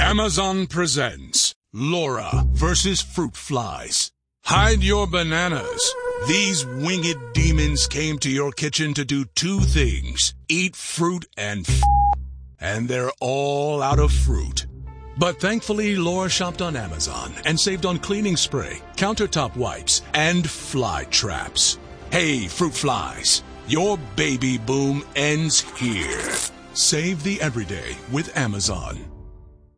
Amazon presents Laura versus Fruit Flies. Hide your bananas. These winged demons came to your kitchen to do two things: eat fruit and and they're all out of fruit. But thankfully, Laura shopped on Amazon and saved on cleaning spray, countertop wipes, and fly traps. Hey, fruit flies, your baby boom ends here. Save the everyday with Amazon.